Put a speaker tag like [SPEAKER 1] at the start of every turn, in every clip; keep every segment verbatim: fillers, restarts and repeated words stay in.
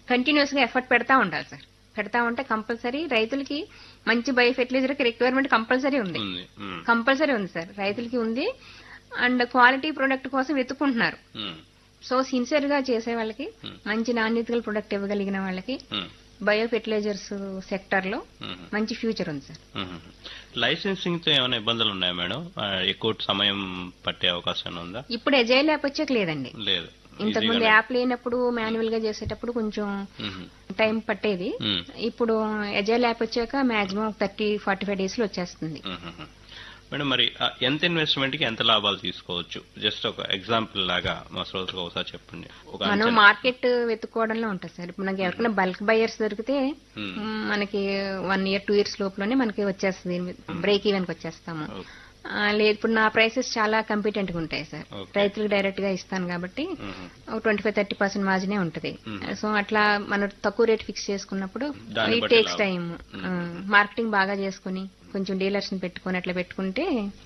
[SPEAKER 1] Continuous గా effort పెడతా ఉండాలి సార్. పెడతా ఉంటే కంపల్సరీ రైతులకి మంచి బయో ఫెర్టిలైజర్ రిక్వైర్మెంట్ కంపల్సరీ ఉంది. కంపల్సరీ ఉంది సార్, రైతులకి ఉంది. అండ్ క్వాలిటీ ప్రొడక్ట్ కోసం వెతుక్కుంటున్నారు. సో సిన్సియర్ గా చేసే వాళ్ళకి, మంచి నాణ్యత గల ప్రొడక్ట్ ఇవ్వగలిగిన వాళ్ళకి బయో ఫెర్టిలైజర్స్ సెక్టర్ లో మంచి ఫ్యూచర్ ఉంది సార్.
[SPEAKER 2] లైసెన్సింగ్ తో ఏమైనా ఇబ్బందులు ఉన్నాయా మేడం? ఎక్కువ సమయం పట్టే అవకాశం ఉందా?
[SPEAKER 1] ఇప్పుడు ఎజైల్ యాప్ వచ్చాక లేదండి.
[SPEAKER 2] లేదు.
[SPEAKER 1] ఇంతకుముందు యాప్ లేనప్పుడు మాన్యువల్ గా చేసేటప్పుడు కొంచెం టైం పట్టేది. ఇప్పుడు ఎజైల్ యాప్ వచ్చాక maximum thirty forty five days లో వచ్చేస్తుంది.
[SPEAKER 2] మేడం, మరి ఎంత ఇన్వెస్ట్మెంట్ కి ఎంత లాభాలు తీసుకోవచ్చు? జస్ట్ ఒక ఎగ్జాంపుల్ లాగా మా శ్రోతలకు ఒకసారి చెప్పండి.
[SPEAKER 1] మనం మార్కెట్ వెతుక్కోవడంలో ఉంటుంది సార్. ఇప్పుడు మనకి ఎవరికైనా బల్క్ బయర్స్ దొరికితే మనకి వన్ ఇయర్ టూ ఇయర్స్ లోపలనే మనకి వచ్చేస్తుంది, బ్రేక్ ఈవెన్ కి వచ్చేస్తాము. లేదు, ఇప్పుడు నా ప్రైసెస్ చాలా కంపిటెంట్ గా ఉంటాయి సార్. రైతులకు డైరెక్ట్ గా ఇస్తాను కాబట్టి ట్వంటీ ఫైవ్ థర్టీ పర్సెంట్ మార్జినే ఉంటది. సో అట్లా మనం తక్కువ రేట్ ఫిక్స్ చేసుకున్నప్పుడు ఇట్ టేక్స్ టైం. మార్కెటింగ్ బాగా చేసుకుని కొంచెం డీలర్స్ ని పెట్టుకుని అట్లా పెట్టుకుంటే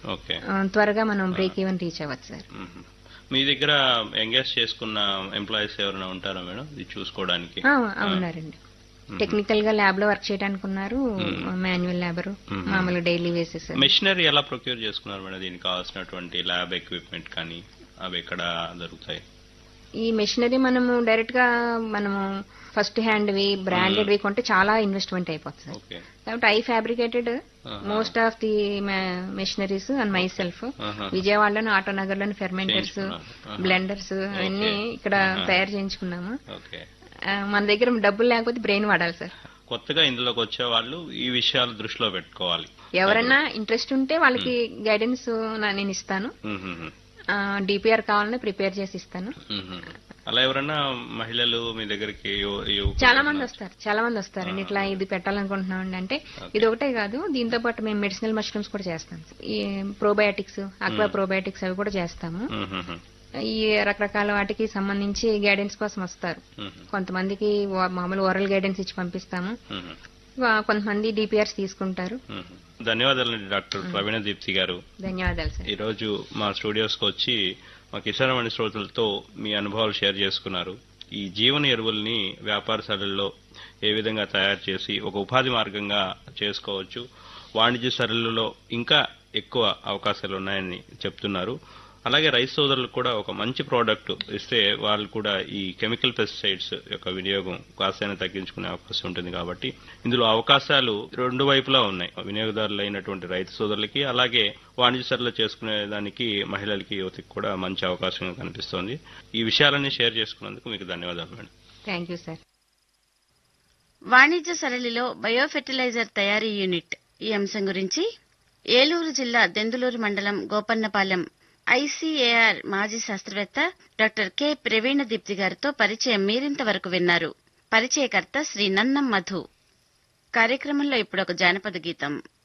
[SPEAKER 1] త్వరగా మనం బ్రేక్ ఈవెన్ రీచ్ అవ్వచ్చు సార్.
[SPEAKER 2] మీ దగ్గర ఎంగేజ్ చేసుకున్న ఎంప్లాయీస్ ఎవరైనా ఉంటారా మేడం ఇది చూసుకోవడానికి?
[SPEAKER 1] ఉన్నారండి. టెక్నికల్ గా ల్యాబ్ లో వర్క్ చేయడానికి ఉన్నారు, మాన్యువల్ లేబర్, మామూలు డైలీ బేసిస్.
[SPEAKER 2] మెషినరీ ఎలా ప్రొక్యూర్ చేసుకున్నారు మేడం? దీనికి కావాల్సినటువంటి ల్యాబ్ ఎక్విప్మెంట్ కానీ అవి ఎక్కడ దొరుకుతాయి?
[SPEAKER 1] ఈ మెషినరీ మనము డైరెక్ట్ గా మనము ఫస్ట్ హ్యాండ్ వి బ్రాండెడ్ వి కొంటే చాలా ఇన్వెస్ట్మెంట్ అయిపోతుంది. కాబట్టి I fabricated most of the machineries and my self. విజయవాడలోని ఆటోనగర్ లోని ఫెర్మెంటర్స్, బ్లెండర్స్ అవన్నీ ఇక్కడ తయారు చేయించుకున్నాము. మన దగ్గర డబ్బులు లేకపోతే బ్రెయిన్ వాడాలి సార్.
[SPEAKER 2] కొత్తగా ఇందులోకి వచ్చే వాళ్ళు ఈ విషయాలు దృష్టిలో పెట్టుకోవాలి.
[SPEAKER 1] ఎవరైనా ఇంట్రెస్ట్ ఉంటే వాళ్ళకి గైడెన్స్ నేను ఇస్తాను. డిపిఆర్ కావాలని ప్రిపేర్ చేసి ఇస్తాను.
[SPEAKER 2] అలా ఎవరైనా మహిళలు మీ దగ్గరికి
[SPEAKER 1] చాలా మంది వస్తారు, చాలా మంది వస్తారండి. ఇట్లా ఇది పెట్టాలనుకుంటున్నామండి అంటే ఇది ఒకటే కాదు, దీంతో పాటు మేము మెడిసినల్ మష్రూమ్స్ కూడా చేస్తాం. ఈ ప్రోబయాటిక్స్, అక్వా ప్రోబయాటిక్స్ అవి కూడా చేస్తాము. ఈ రకరకాల వాటికి సంబంధించి గైడెన్స్ కోసం వస్తారు. కొంతమందికి మామూలు ఓరల్ గైడెన్స్ ఇచ్చి పంపిస్తాము, కొంతమంది డిపిఆర్స్ తీసుకుంటారు.
[SPEAKER 2] ధన్యవాదాలు డాక్టర్ ప్రవీణ దీప్తి గారు.
[SPEAKER 1] ధన్యవాదాలు సార్.
[SPEAKER 2] ఈ రోజు మా స్టూడియోస్ కు వచ్చి మా కిసానవాణి శ్రోతలతో మీ అనుభవాలు షేర్ చేసుకున్నారు. ఈ జీవన ఎరువుల్ని వ్యాపారశాలల్లో ఏ విధంగా తయారు చేసి ఒక ఉపాధి మార్గంగా చేసుకోవచ్చు, వాణిజ్య సరళిలో ఇంకా ఎక్కువ అవకాశాలు ఉన్నాయని చెప్తున్నారు. అలాగే రైతు సోదరులకు కూడా ఒక మంచి ప్రోడక్ట్ ఇస్తే వాళ్ళు కూడా ఈ కెమికల్ పెస్టిసైడ్స్ యొక్క వినియోగం కాస్తైనా తగ్గించుకునే అవకాశం ఉంటుంది. కాబట్టి ఇందులో అవకాశాలు రెండు వైపులా ఉన్నాయి. వినియోగదారులు అయినటువంటి రైతు సోదరులకి, అలాగే వాణిజ్య సరళి చేసుకునే దానికి మహిళలకి, యువతకి కూడా మంచి అవకాశంగా కనిపిస్తోంది. ఈ విషయాలన్నీ షేర్ చేసుకున్నందుకు మీకు ధన్యవాదాలు మేడం.
[SPEAKER 1] Thank you sir.
[SPEAKER 3] వాణిజ్య సరళిలో బయో ఫెర్టిలైజర్ తయారీ యూనిట్ ఈ అంశం గురించి ఏలూరు జిల్లా దెందులూరు మండలం గోపన్నపాలెం ఐసీఏఆర్ మాజీ శాస్త్రవేత్త డాక్టర్ కె ప్రవీణ దీప్తి గారితో పరిచయం మీరింతవరకు విన్నారు. పరిచయకర్త శ్రీ నన్నం మధు. కార్యక్రమంలో ఇప్పుడు ఒక జానపద గీతం.